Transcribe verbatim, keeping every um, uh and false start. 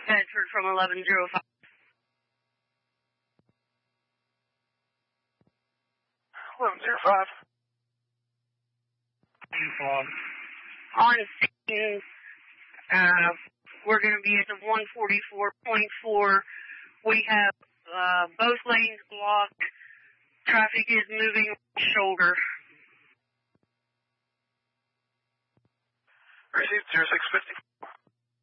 Bedford from eleven oh five. eleven oh five. On scene, uh, we're going to be at the one forty-four point four. We have uh, both lanes blocked. Traffic is moving shoulder. Received zero six fifty.